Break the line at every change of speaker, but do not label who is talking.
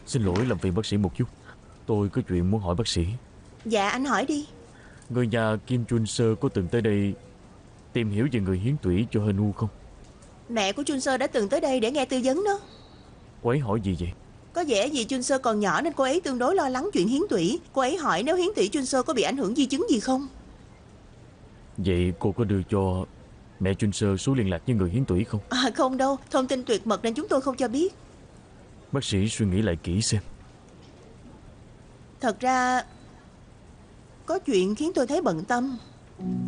Xin lỗi làm phiền bác sĩ một chút. Tôi có chuyện muốn hỏi bác sĩ.
Dạ anh hỏi đi.
Người nhà Kim Chun Sơ có từng tới đây tìm hiểu về người hiến tủy cho Hên U không?
Mẹ của Chun Sơ đã từng tới đây để nghe tư vấn đó.
Cô ấy hỏi gì vậy?
Có vẻ vì Chun Sơ còn nhỏ nên cô ấy tương đối lo lắng chuyện hiến tủy. Cô ấy hỏi nếu hiến tủy Chun Sơ có bị ảnh hưởng di chứng gì không.
Vậy cô có đưa cho mẹ Chun Sơ số liên lạc với người hiến tủy không?
Không đâu, thông tin tuyệt mật nên chúng tôi không cho biết.
Bác sĩ suy nghĩ lại kỹ xem.
Thật ra có chuyện khiến tôi thấy bận tâm.